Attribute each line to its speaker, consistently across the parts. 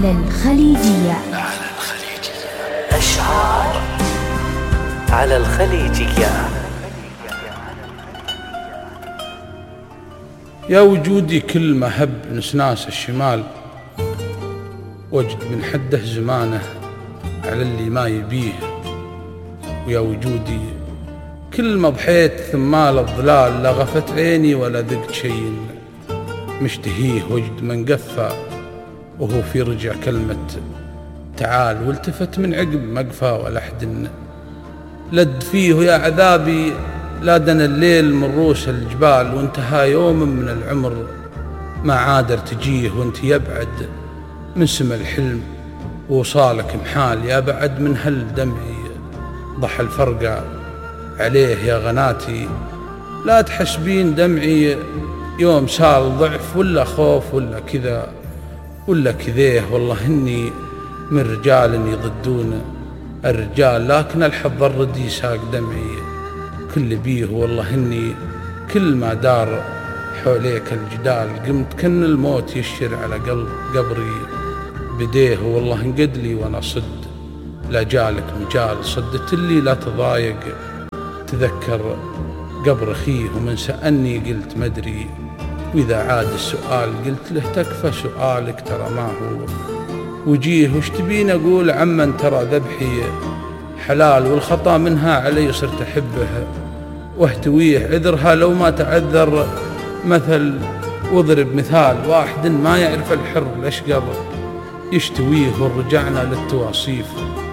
Speaker 1: على الخليجية.
Speaker 2: أشعار على الخليجية.
Speaker 3: يا وجودي كل ما هب نسناس الشمال، وجد من حده زمانه على اللي ما يبيه. ويا وجودي كل ما ضحيت ثمال الظلال، لا غفت عيني ولا ذقت شيء مشتهيه. وجد من قفى وهو في رجع كلمة تعال، والتفت من عقب مقفى ولا أحد لد فيه. يا عذابي لا دنا الليل من روس الجبال، وانتهى يوم من العمر ما عاد ارتجيه. وانت يبعد من سما الحلم ووصالك محال، يا بعد من هل دمعي ضحى الفرقة عليه. يا غناتي لا تحسبين دمعي يوم سال ضعف ولا خوف ولا كذا ولا كذيه. والله إني من رجال يضدون الرجال، لكن الحظ الردي ساق دمعي كل بيه. والله إني كل ما دار حوليك الجدال، قمت كن الموت يشر على قبري بديه. والله انقد لي وانا صد لا جالك مجال، صدت لي لا تضايق تذكر قبر أخيه. ومن سألني قلت مدري، وإذا عاد السؤال قلت له تكفى سؤالك ترى ما هو وجيه. وش تبين أقول عمن ترى ذبحي حلال، والخطأ منها علي صرت أحبه واهتويه. عذرها لو ما تعذر مثل، واضرب مثال واحد ما يعرف الحر الأشقر يشتويه. ورجعنا للتواصيف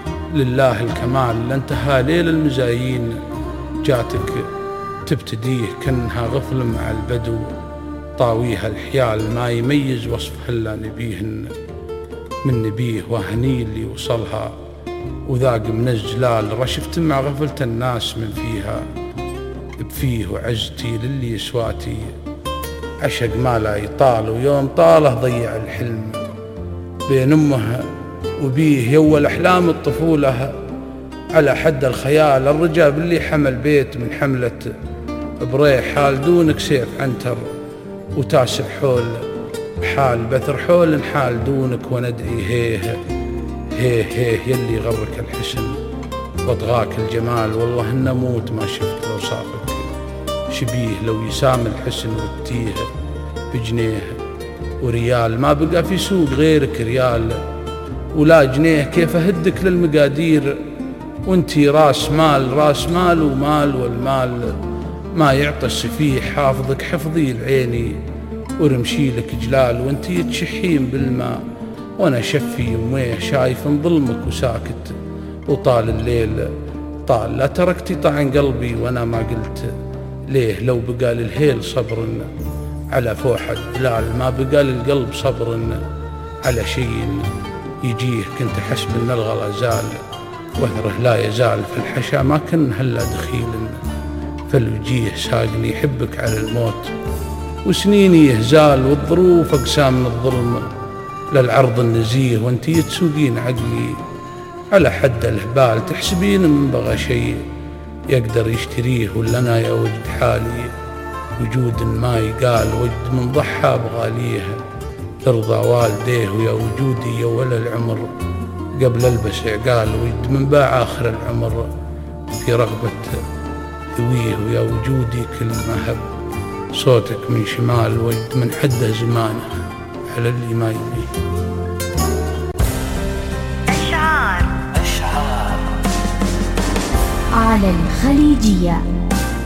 Speaker 3: لله الكمال، لانتهى ليل المزايين جاتك تبتديه. كأنها غفل مع البدو طاويها الحيال، ما يميز وصفها إلا نبيه من نبيه. وهني اللي وصلها وذاق من الجلال، رشفت مع غفلة الناس من فيها بفيه. وعزتي للي سواتي عشق ما لا يطال، ويوم طاله ضيع الحلم بين أمه وبيه. يول أحلام الطفولة على حد الخيال، الرجال باللي حمل بيت من حملة بريح. حال دونك سيف عنتر وتاسع حول حال بثر حول حال دونك، وندعي هيه هيه هيه يلي غرك الحسن واطغاك الجمال. والله إن موت ما شفت لو صافك شبيه، لو يسام الحسن وتيه بجنيه وريال. ما بقى في سوق غيرك ريال ولا جنيه، كيف أهدك للمقادير وانتي راس مال ومال، والمال ما يعطى السفيه. حافظك حفظي العيني ورمشي لك جلال، وانتي تشحين بالماء وانا شفي يمويه. شايف ظلمك وساكت وطال الليل طال، لا تركتي طعن قلبي وانا ما قلت ليه. لو بقى للهيل صبر على فوح الدلال، ما بقى للقلب صبر على شيء يجيه. كنت حسب ان الغلا زال وهره لا يزال، في الحشا ما كن هلا دخيل فالوجيه. ساقني يحبك على الموت وسنيني يهزال، والظروف أقسام من الظلم للعرض النزيه. وانتي تسوقين عقلي على حد الهبال، تحسبين من بغى شيء يقدر يشتريه. ولنا يا وجد حالي وجود ما يقال، وجد من ضحى بغاليه ترضى والديه. ويا وجودي يا ولا العمر قبل البس عقال، وجد من باع آخر العمر في رغبة ذويه. ويا وجودي كل ما هب صوتك من شمال، وجد من حده زمانه على اللي ما يبيه.
Speaker 1: أشعار على الخليجية.